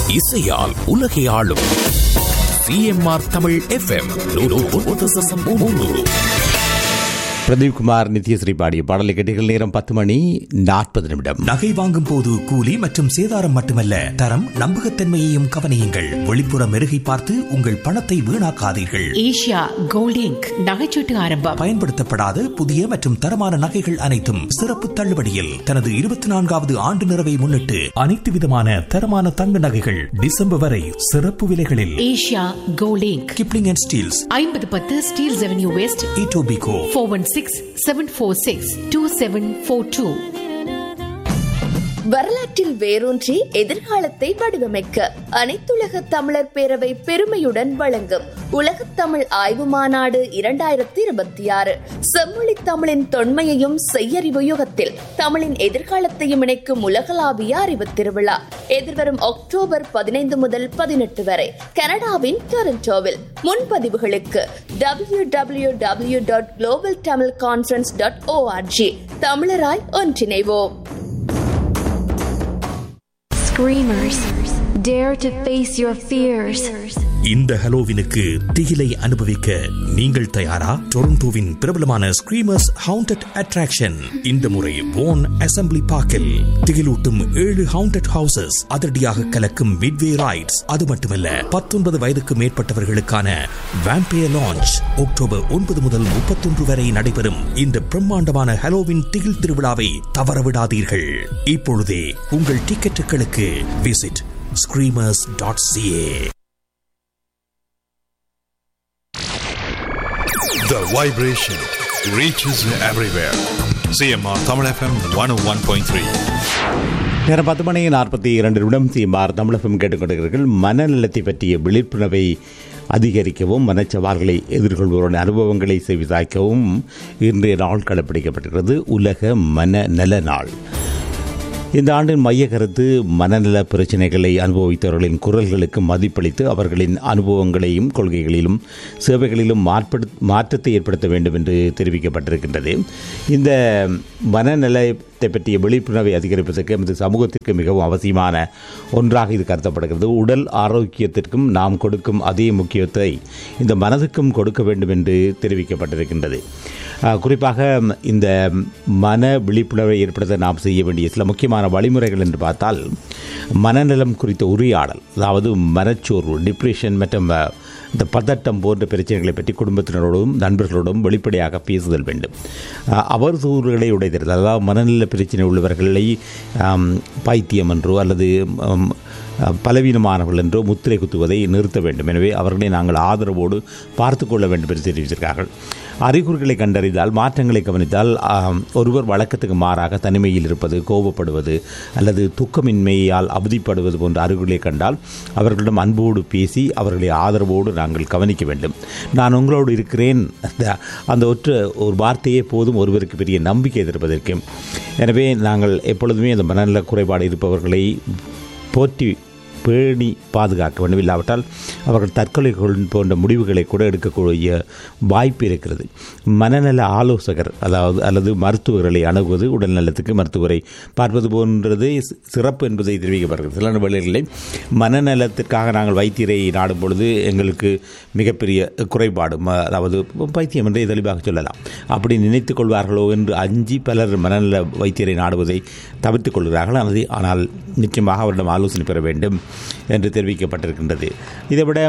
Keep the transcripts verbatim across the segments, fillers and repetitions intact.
இசையால் உலகை ஆளும் சிஎம்ஆர் தமிழ் எஃப்எம். பிரதீப் குமார் நித்யஸ்ரீ பாடிய பாடலை கேட்டீர்கள். நேரம் பத்து மணி நாற்பது நிமிடம். நகை வாங்கும் போது கூலி மற்றும் சேதாரம் மட்டுமல்ல, தரம் நம்பகத்தன்மையையும் கவனியுங்கள். வெளிப்புற மெருகை பார்த்து உங்கள் பணத்தை வீணாக்காதீர்கள். ஏஷியா கோல்ட் இங்க் நகைச்சீட்டு ஆரம்பம். பயன்படுத்தப்படாத புதிய மற்றும் தரமான நகைகள் அனைத்தும் சிறப்பு தள்ளுபடியில். தனது இருபத்தி நான்காவது ஆண்டு நிறைவை முன்னிட்டு அனைத்து விதமான தரமான தங்க நகைகள் டிசம்பர் வரை சிறப்பு விலைகளில். Asia gold ink, Kipling and Steeles, ஐம்பது பத்து Steeles avenue west, Etobicoke, four one six seven four six two seven four two. வரலாற்றில் வேரூன்றி எதிர்காலத்தை வடிவமைக்க அனைத்துலக தமிழர் பேரவை பெருமையுடன் வழங்கும் உலகத் தமிழ் ஆய்வு மாநாடு இரண்டாயிரத்தி இருபத்தி ஆறு. செம்மொழி தமிழின் தொன்மையையும் செய்யறிவு யுகத்தில் தமிழின் எதிர்காலத்தையும் இணைக்கும் உலகளாவிய அறிவு திருவிழா எதிர்வரும் அக்டோபர் பதினைந்து முதல் பதினெட்டு வரை கனடாவின் டொரண்டோவில். முன்பதிவுகளுக்கு W W W dot global Tamil conference dot O R G. தமிழராய் ஒன்றிணைவோம். Screamers, dare to face your fears. இந்த ஹலோவினுக்கு திகிலை அனுபவிக்க நீங்கள் தயாரா? டொரண்டோவின் பிரபலமான ஸ்கிரீமர்ஸ் ஹவுண்டட் அட்ராக்ஷன் இந்த முறை வோன் அசெம்பிளி பார்க்கில் திகிலூட்டும் ஏழு ஹவுண்டட் ஹவுசஸ், அதிரடியாக கலக்கும் மிட்வே ரைட்ஸ். அது மட்டுமல்ல, பத்தொன்பது வயதுக்கு மேற்பட்டவர்களுக்கான வேம்பயர் லான்ச் அக்டோபர் ஒன்பது முதல் முப்பத்தொன்று வரை நடைபெறும் இந்த பிரம்மாண்டமான ஹலோவின் திகில் திருவிழாவை தவறவிடாதீர்கள். இப்பொழுதே உங்கள் டிக்கெட்டுகளுக்கு visit screamers dot c a. The vibration reaches everywhere. C M R Tamil F M one oh one point three. நேரம் பத்து மணி நாற்பத்தி இரண்டு நிமிடம். சிஎம்ஆர் தமிழ் எஃப்எம் கேட்டுக்கொண்டிருக்கிறீர்கள். மனநலத்தை பற்றிய விழிப்புணர்வை அதிகரிக்கவும் மனச்சவால்களை எதிர்கொள்வோரின் அனுபவங்களை செவிசாய்க்கவும் இன்றைய நாள் கடைப்பிடிக்கப்பட்டிருக்கிறது உலக மனநல நாள். இந்த ஆண்டின் மைய கருத்து மனநல பிரச்சினைகளை அனுபவித்தவர்களின் குரல்களுக்கு மதிப்பளித்து அவர்களின் அனுபவங்களையும் கொள்கைகளிலும் சேவைகளிலும் மாற்றத்தை ஏற்படுத்த வேண்டும் என்று தெரிவிக்கப்பட்டிருக்கின்றது. இந்த மனநலத்தை பற்றிய விழிப்புணர்வை அதிகரிப்பதற்கு நமது சமூகத்திற்கு மிகவும் அவசியமான ஒன்றாக இது கருதப்படுகிறது. உடல் ஆரோக்கியத்திற்கும் நாம் கொடுக்கும் அதே முக்கியத்தை இந்த மனதுக்கும் கொடுக்க வேண்டும் என்று தெரிவிக்கப்பட்டிருக்கின்றது. குறிப்பாக இந்த மன விழிப்புணர்வை ஏற்படுத்த நாம் செய்ய வேண்டிய சில முக்கியமான வழிமுறைகள் என்று பார்த்தால், மனநலம் குறித்த உரையாடல், அதாவது மனச்சோர்வு, டிப்ரெஷன் மற்றும் இந்த பதட்டம் போன்ற பிரச்சனைகளை பற்றி குடும்பத்தினரோடும் நண்பர்களோடும் வெளிப்படையாக பேசுதல் வேண்டும். அவதூறுகளை உடைத்தல், அதாவது மனநல பிரச்சனை உள்ளவர்களை பைத்தியம் என்றோ அல்லது பலவீனமானவர்கள் என்றோ முத்திரை குத்துவதை நிறுத்த வேண்டும். எனவே அவர்களை நாங்கள் ஆதரவோடு பார்த்து கொள்ள வேண்டும் என்று தெரிவித்திருக்கிறார்கள். அறிகுறிகளை கண்டறிந்தால், மாற்றங்களை கவனித்தால், ஒருவர் வழக்கத்துக்கு மாறாக தனிமையில் இருப்பது, கோபப்படுவது அல்லது துக்கமின்மையால் அவதிப்படுவது போன்ற அறிகுறிகளை கண்டால் அவர்களிடம் அன்போடு பேசி அவர்களை ஆதரவோடு நாங்கள் கவனிக்க வேண்டும். நான் உங்களோடு இருக்கிறேன், அந்த ஒற்ற ஒரு வார்த்தையே போதும் ஒருவருக்கு பெரிய நம்பிக்கை எதிர்ப்பதற்கு. எனவே நாங்கள் எப்பொழுதுமே அந்த மனநல குறைபாடு இருப்பவர்களை போற்றி பேணி பாதுகாக்க வேண்டும். இல்லாவிட்டால் அவர்கள் தற்கொலை போன்ற முடிவுகளை கூட எடுக்கக்கூடிய வாய்ப்பு இருக்கிறது. மனநல ஆலோசகர் அதாவது அல்லது மருத்துவர்களை அணுகுவது உடல் நலத்துக்கு மருத்துவரை பார்ப்பது போன்றது சிறப்பு என்பதை தெரிவிக்கப்படுகிறது. சில வேளைகளில் மனநலத்திற்காக நாங்கள் வைத்தியரை நாடும் பொழுது எங்களுக்கு மிகப்பெரிய குறைபாடு, அதாவது பைத்தியம் என்றே தெளிவாக சொல்லலாம், அப்படி நினைத்துக் கொள்வார்களோ என்று அஞ்சி பலர் மனநல வைத்தியரை நாடுவதை தவிர்த்துக் கொள்கிறார்கள். அது ஆனால் நிச்சயமாக அவரிடம் ஆலோசனை பெற வேண்டும் என்று தெரிவிக்கப்பட்டிருக்கின்றது. இதைவிட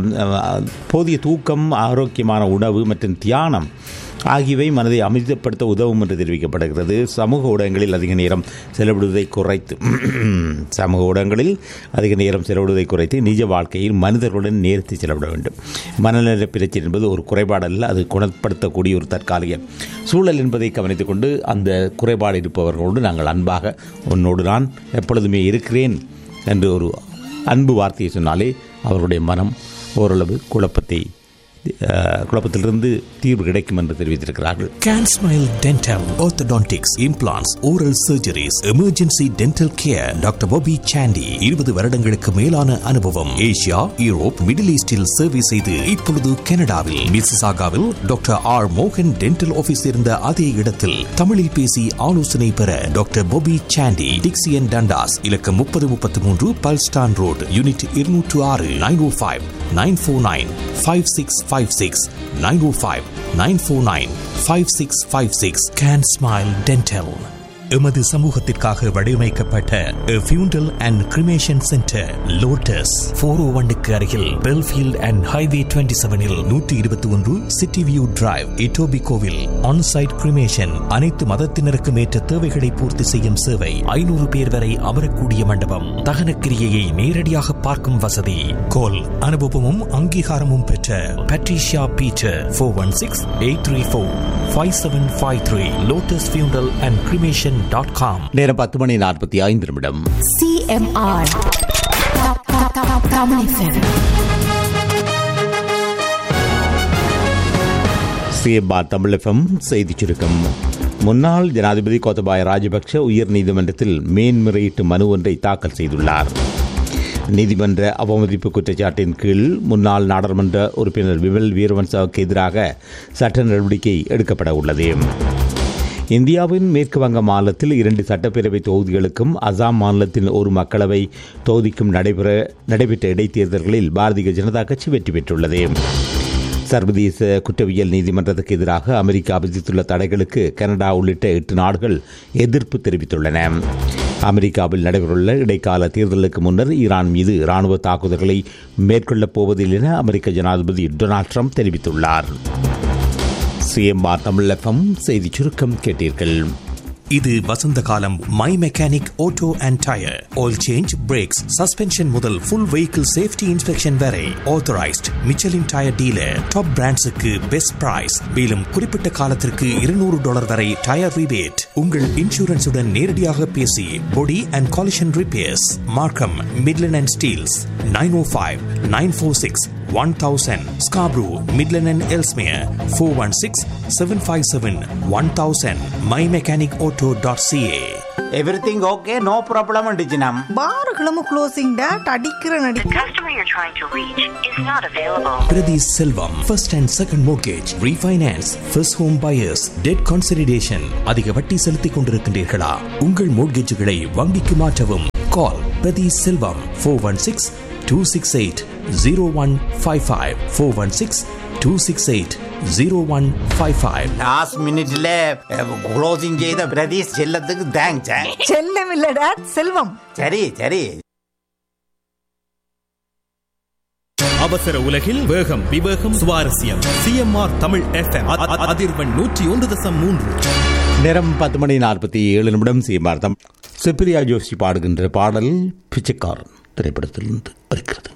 போதிய தூக்கம், ஆரோக்கியமான உணவு மற்றும் தியானம் ஆகியவை மனதை அமைதிப்படுத்த உதவும் என்று தெரிவிக்கப்படுகிறது. சமூக ஊடகங்களில் அதிக நேரம் செலவிடுவதை குறைத்து சமூக ஊடகங்களில் அதிக நேரம் செலவிடுவதை குறைத்து நிஜ வாழ்க்கையில் மனிதர்களுடன் நேரத்தை செலவிட வேண்டும். மனநல பிரச்சனை என்பது ஒரு குறைபாடு அல்ல, அது குணப்படுத்தக்கூடிய ஒரு தற்காலிக சூழல் என்பதை கவனித்துக் கொண்டு அந்த குறைபாடு இருப்பவர்களோடு நாங்கள் அன்பாக, உன்னோடு நான் எப்பொழுதுமே இருக்கிறேன் என்று ஒரு அன்பு வார்த்தையை சொன்னாலே அவருடைய மனம் ஓரளவு குழப்பத்தை குழப்பத்திலிருந்து தீர்வு கிடைக்கும் என்று தெரிவித்திருக்கிறார்கள். Can Smile Dental, Orthodontics, Implants, Oral Surgeries, Emergency Dental Care. Doctor Bobby Chandy இருபது வருடங்களுக்கு மேலான அனுபவம். ஏசியா, யூரோப், மிடில் ஈஸ்டில் சேவை செய்து இப்பொழுது கனடாவில் மிசிசாகாவில் டாக்டர் ஆர் மோகன் டென்டல் ஆபீஸ் இருந்த அதே இடத்தில் தமிழில் பேசி ஆலோசனை பெற டாக்டர் Bobby Chandy, டிக்சியன் டண்டாஸ், இலக்கம் முப்பது முப்பத்தி மூன்று பல்ஸ்டான் ரோடு, யூனிட் இருநூற்று ஆறு, nine O five nine four nine five six five six, nine O five nine four nine five six five six. Can Smile Dental. எமது சமூகத்திற்காக வடிவமைக்கப்பட்ட ஃபியூண்டல் and cremation centre lotus four ஓ ஒன்னுக்கு அருகில் பெல்ஃபீல்ட் அண்ட் ஹைவே டுவெண்ட்டி செவனில் நூற்றி இருபத்தி ஒன்று சிட்டி வியூ டிரைவ், இட்டோபி கோவில். ஆன்சைட் கிரிமேஷன், அனைத்து மதத்தினருக்கும் ஏற்ற தேவைகளை பூர்த்தி செய்யும் சேவை. ஐநூறு பேர் வரை அமரக்கூடிய மண்டபம். தகன கிரியையை நேரடியாக பார்க்கும் வசதி. கோல் அனுபவமும் அங்கீகாரமும் பெற்ற Patricia Peter four one six eight three four five seven five three. Lotus ஃபியூண்டல் அண்ட் கிரிமேஷன் டாட் காம். நேரம் பத்து மணி நாற்பத்தி ஐந்து நிமிடம். CMR Tamil FM. CMR Tamil FM செய்தி சுருக்கம். முன்னாள் ஜனாதிபதி கோத்தபாய ராஜபக்ஷ உயர் நீதிமன்றத்தில் மேன்முறையீட்டு மனு ஒன்றை தாக்கல் செய்துள்ளார். நீதிமன்ற அவமதிப்பு குற்றச்சாட்டின் கீழ் முன்னாள் நாடாளுமன்ற உறுப்பினர் விமல் வீரவன்சவுக்கு எதிராக சட்ட நடவடிக்கை எடுக்கப்பட உள்ளது. இந்தியாவின் மேற்கு வங்க மாநிலத்தில் இரண்டு சட்டப்பேரவை தொகுதிகளுக்கும் அசாம் மாநிலத்தின் ஒரு மக்களவை தொகுதிக்கும் நடைபெற நடைபெற்ற இடைத்தேர்தல்களில் பாரதிய ஜனதா கட்சி வெற்றி பெற்றுள்ளது. சர்வதேச குற்றவியல் நீதிமன்றத்துக்கு எதிராக அமெரிக்கா விதித்துள்ள தடைகளுக்கு கனடா உள்ளிட்ட எட்டு நாடுகள் எதிர்ப்பு தெரிவித்துள்ளன. அமெரிக்காவில் நடைபெறவுள்ள இடைக்கால தேர்தலுக்கு முன்னர் ஈரான் மீது ராணுவ தாக்குதல்களை மேற்கொள்ளப் போவதில்லை என அமெரிக்க ஜனாதிபதி டொனால்ட் ட்ரம்ப் தெரிவித்துள்ளார். சிஎம்ஆர் தமிழ் எஃப்எம் செய்தி சுருக்கம் கேட்டீர்கள். இது வசந்த காலம். My mechanic auto and tyre, oil change, breaks, suspension முதல் ஃபுல் வெஹிக்கிள் சேஃப்டி இன்ஸ்பெக்ஷன் வரை authorised Michelin tyre dealer. Top பிராண்ட்ஸுக்கு best price. மேலும் குறிப்பிட்ட காலத்திற்கு இருநூறு டாலர் வரை டயர் ரிபேட். உங்கள் இன்சூரன்ஸுடன் நேரடியாக பேசி பொடி அண்ட் காலிஷன் ரிப்பேர்ஸ். மார்க்கம், Midland and Steeles. Nine O five nine four six one thousand. Scarborough, Midland and Ellesmere four one six seven five seven one thousand. my mechanic auto dot c a. Everything okay, no problem undichinam. பார்களும் closing date அடிக்கிற நடி. The customer you're trying to reach is not available. Priti Selvam, first and second mortgage, refinance, first home buyers, debt consolidation. அதிக வட்டி செலுத்திக் கொண்டிருக்கின்றீர்களா? உங்கள் மோட்கேஜுகளை வங்கிக்கு மாற்றவும். Call Priti Selvam four one six two six eight zero one five five four one six two six eight zero one five five. Last minute le closing செய்த பிரதீஷ் செல்லத்துக்கு thanks. செல்லம் இல்ல டாட் செல்வம். சரி சரி. அவசர உலகில் வேகம், விவேகம், சுவாரஸ்யம். சிஎம்ஆர் தமிழ் எஃப்எம் அதிர்வெண் நூற்றி ஒன்று தசம் மூன்று. நேரம் பத்து மணி நாற்பத்தி ஏழு நிமிடம். சிஎம்ஆர் தமிழ். சுப்ரியா ஜோஷி பாடுகின்ற பாடல் பிச்சைக்காரன் திரைப்படத்திலிருந்து வருகிறது.